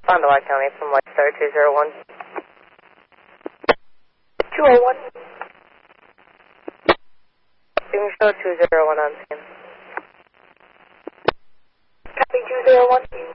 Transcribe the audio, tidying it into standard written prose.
Fond du Lac County from White Star 201. 201. You can show 201 on scene. Copy 201.